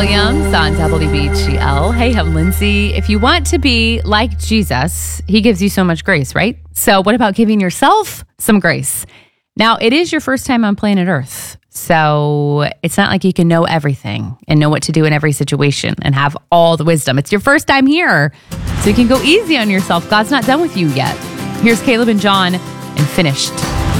Williams on WBGL. Hey, I'm Lindsay. If you want to be like Jesus, he gives you so much grace, right? So what about giving yourself some grace? Now, it is your first time on planet Earth, so it's not like you can know everything and know what to do in every situation and have all the wisdom. It's your first time here, so you can go easy on yourself. God's not done with you yet. Here's Caleb and John and Finished.